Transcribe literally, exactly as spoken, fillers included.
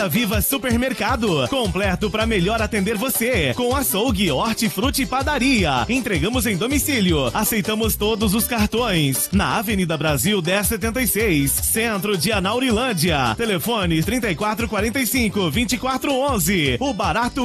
Roda Viva Supermercado, completo para melhor atender você, com açougue, hortifruti e padaria. Entregamos em domicílio, aceitamos todos os cartões. Na Avenida Brasil dez setenta e seis, centro de Anaurilândia. Telefone trinta e quatro quarenta e cinco, vinte e quatro onze. O barato